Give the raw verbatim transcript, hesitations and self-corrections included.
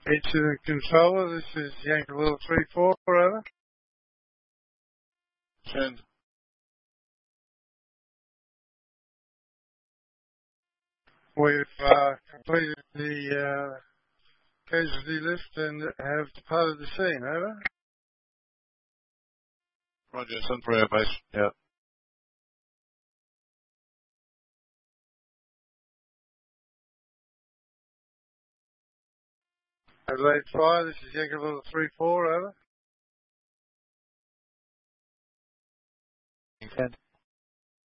Incident controller, this is Yankee Little three four, over. Send. We've uh, completed the uh, casualty list and have departed the scene, over. Roger, send for our base. Yeah. Adelaide Fire, this is Yankee Little three four, over. Send.